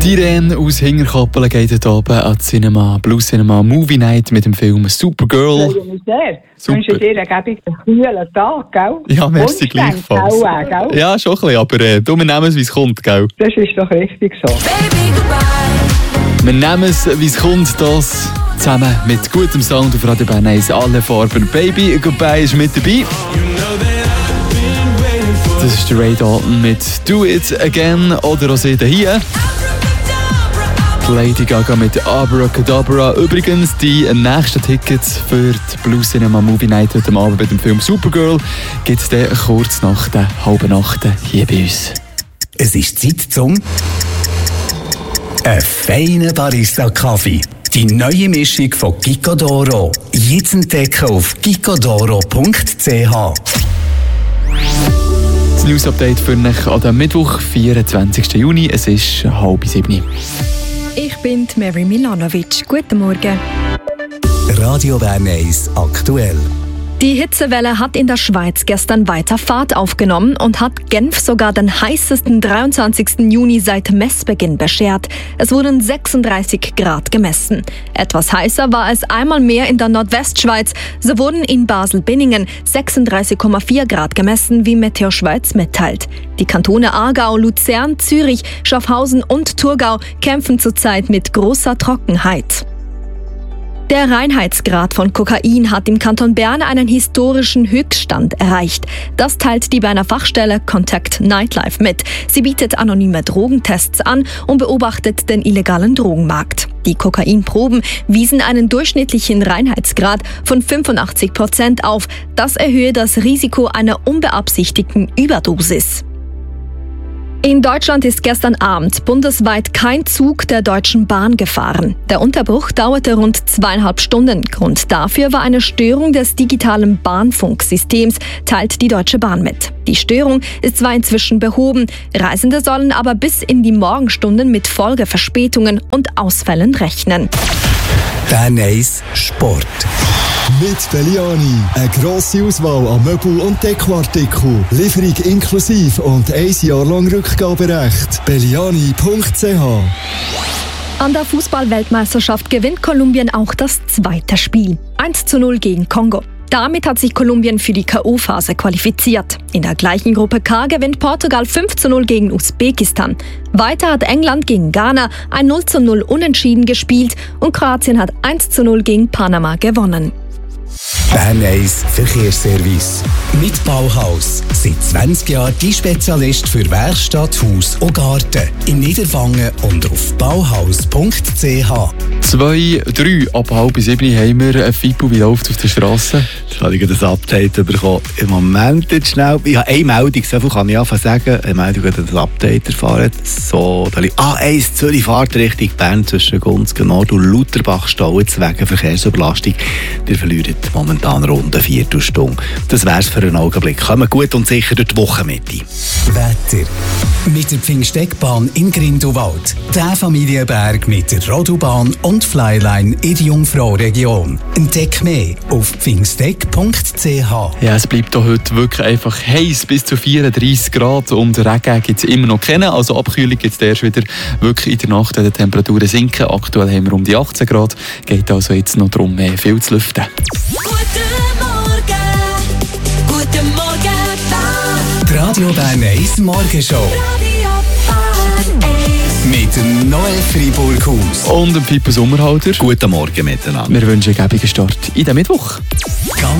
Die Irene aus Hinterkappelen geht heute Abend an die Blue Cinema Movie Night mit dem Film Supergirl. Ich wünsche dir einen kühlen Tag, gell? Ja, merci gleichfalls. Gell? Ja, schon ein bisschen, aber wir nehmen es, wie es kommt, gell? Das ist doch richtig so. Wir nehmen es, wie es kommt, das zusammen mit gutem Sound auf Radio Bern 1, alle Farben. Baby Goodbye ist mit dabei. Das ist der Ray Dalton mit Do It Again oder auch sie hier. Lady Gaga mit Abracadabra. Übrigens, die nächsten Tickets für die Blue Cinema Movie Night heute Abend bei dem Film Supergirl gibt es dann kurz nach der halben Nacht hier bei uns. Es ist Zeit zum feinen Barista-Kaffee. Die neue Mischung von Gicodoro. Jetzt entdecken auf gicodoro.ch. Das News-Update für euch an dem Mittwoch, 24. Juni. Es ist 6:30. Ich bin Mary Milanovic. Guten Morgen. Radio Bern 1 aktuell. Die Hitzewelle hat in der Schweiz gestern weiter Fahrt aufgenommen und hat Genf sogar den heißesten 23. Juni seit Messbeginn beschert. Es wurden 36 Grad gemessen. Etwas heißer war es einmal mehr in der Nordwestschweiz. So wurden in Basel-Binningen 36,4 Grad gemessen, wie Meteo Schweiz mitteilt. Die Kantone Aargau, Luzern, Zürich, Schaffhausen und Thurgau kämpfen zurzeit mit großer Trockenheit. Der Reinheitsgrad von Kokain hat im Kanton Bern einen historischen Höchststand erreicht. Das teilt die Berner Fachstelle Contact Nightlife mit. Sie bietet anonyme Drogentests an und beobachtet den illegalen Drogenmarkt. Die Kokainproben wiesen einen durchschnittlichen Reinheitsgrad von 85% auf. Das erhöhe das Risiko einer unbeabsichtigten Überdosis. In Deutschland ist gestern Abend bundesweit kein Zug der Deutschen Bahn gefahren. Der Unterbruch dauerte rund 2,5 Stunden. Grund dafür war eine Störung des digitalen Bahnfunksystems, teilt die Deutsche Bahn mit. Die Störung ist zwar inzwischen behoben, Reisende sollen aber bis in die Morgenstunden mit Folgeverspätungen und Ausfällen rechnen. Bern 1 Sport. Mit Belliani. Eine grosse Auswahl an Möbel- und Dekoartikeln. Lieferung inklusive und 1 Jahr lang Rückgaberecht. Belliani.ch. An der Fußball-Weltmeisterschaft gewinnt Kolumbien auch das zweite Spiel. 1:0 gegen Kongo. Damit hat sich Kolumbien für die K.O.-Phase qualifiziert. In der gleichen Gruppe K gewinnt Portugal 5:0 gegen Usbekistan. Weiter hat England gegen Ghana ein 0:0 Unentschieden gespielt und Kroatien hat 1:0 gegen Panama gewonnen. Bern 1 Verkehrsservice. Mit Bauhaus. Seit 20 Jahren die Spezialist für Werkstatt, Haus und Garten. In Niederwangen und auf bauhaus.ch. 2:03 ab 6:30 haben wir ein Fippo, wie läuft auf der Straße. Jetzt habe ich das Update bekommen. Im Moment jetzt schnell. Ich habe eine Meldung, so viel kann ich einfach sagen. Eine Meldung hat das Update erfahren. So, da liegt A1 Zürich Fahrt Richtung Bern zwischen Gunzgen Nord und Lutherbach-Stau jetzt wegen Verkehrsüberlastung. Ihr verliert momentan rund eine Viertelstunde. Das wäre es für einen Augenblick. Kommen gut und sicher durch die Wochenmitte. Wetter. Mit der Pfingsteckbahn in Grindelwald. Der Familienberg mit der Rodobahn und Flyline in die Jungfrau-Region. Entdeck mehr auf pfingsteck.ch. Ja, es bleibt hier heute wirklich einfach heiß, bis zu 34 Grad und Regen gibt es immer noch keinen. Also Abkühlung gibt es erst wieder wirklich in der Nacht, wenn die Temperaturen sinken. Aktuell haben wir um die 18 Grad. Geht also jetzt noch darum, viel zu lüften. Guten Morgen, Die Radio Bern 1 Morgenshow. Mit dem Noel Fribourg-Haus. Und dem Pippo Sommerhalter. Guten Morgen miteinander. Wir wünschen einen gäbigen Start in den Mittwoch.